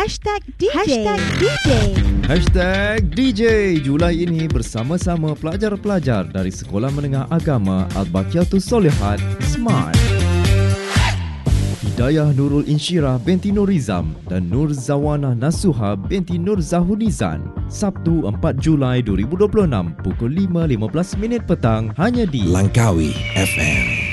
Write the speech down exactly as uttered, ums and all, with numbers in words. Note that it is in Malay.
Hashtag D J. Hashtag D J. Hashtag D J Julai ini bersama-sama pelajar-pelajar dari Sekolah Menengah Agama Al-Baqiyatus Solihat Smart. Hidayah Nurul Insyirah binti Nurizam dan Nur Zawana Nasuha binti Nur Zahunizan. Sabtu empat Julai dua ribu dua puluh enam pukul lima lima belas minit petang hanya di Langkawi F M.